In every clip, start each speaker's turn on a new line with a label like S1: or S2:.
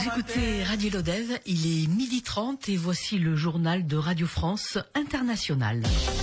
S1: écoutez Radio Lodève, il est 12h30 et voici le journal de Radio France Internationale.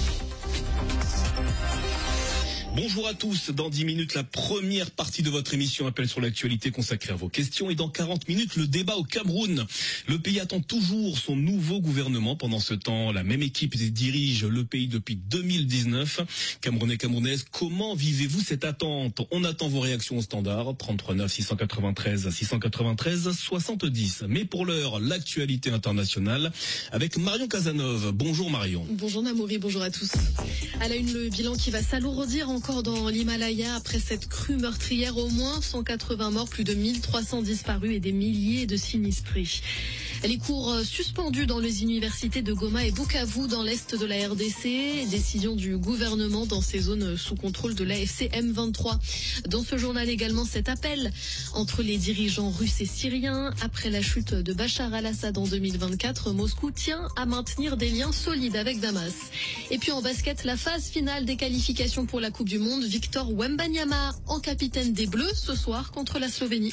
S2: Bonjour à tous, dans 10 minutes, la première partie de votre émission Appel sur l'actualité consacrée à vos questions et dans 40 minutes, le débat au Cameroun. Le pays attend toujours son nouveau gouvernement. Pendant ce temps, la même équipe dirige le pays depuis 2019. Camerounais, Camerounaises, comment vivez-vous cette attente? On attend vos réactions au standard, 33 9 693 693 70. Mais pour l'heure, l'actualité internationale avec Marion Casanov. Bonjour Marion.
S3: Bonjour Namouri, bonjour à tous. À la une, le bilan qui va s'alourdir encore dans l'Himalaya après cette crue meurtrière. Au moins 180 morts, plus de 1300 disparus et des milliers de sinistrés. Les cours suspendus dans les universités de Goma et Bukavu dans l'est de la RDC. Décision du gouvernement dans ces zones sous contrôle de l'AFC M23. Dans ce journal également, cet appel entre les dirigeants russes et syriens. Après la chute de Bachar al-Assad en 2024, Moscou tient à maintenir des liens solides avec Damas. Et puis en basket, la phase finale des qualifications pour la Coupe du Monde. Victor Wembanyama en capitaine des Bleus ce soir contre la Slovénie.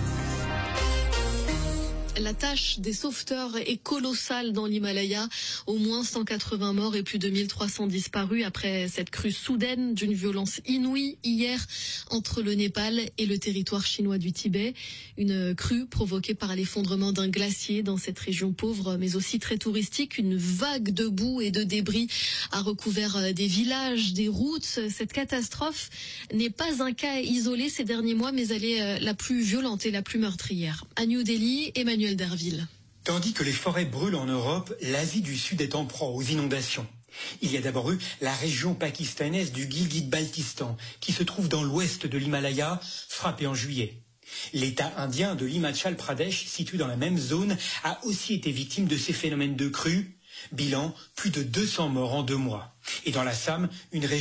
S3: La tâche des sauveteurs est colossale dans l'Himalaya. Au moins 180 morts et plus de 1300 disparus après cette crue soudaine d'une violence inouïe hier entre le Népal et le territoire chinois du Tibet. Une crue provoquée par l'effondrement d'un glacier dans cette région pauvre mais aussi très touristique. Une vague de boue et de débris a recouvert des villages, des routes. Cette catastrophe n'est pas un cas isolé ces derniers mois mais elle est la plus violente et la plus meurtrière. À New Delhi, Emmanuel Derville.
S4: Tandis que les forêts brûlent en Europe, l'Asie du Sud est en proie aux inondations. Il y a d'abord eu la région pakistanaise du Gilgit-Baltistan, qui se trouve dans l'ouest de l'Himalaya, frappée en juillet. L'État indien de l'Himachal Pradesh, situé dans la même zone, a aussi été victime de ces phénomènes de crue. Bilan, plus de 200 morts en 2 mois. Et dans l'Assam, une région